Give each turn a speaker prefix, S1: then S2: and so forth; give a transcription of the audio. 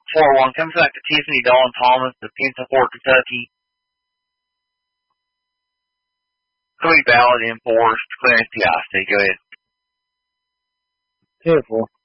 S1: 4-1 comes back to Tiffany Dawn Thomas of Pinson-Fort, Kentucky. Cody Ballard enforced. Clarence PIC. Go ahead.
S2: 2-4.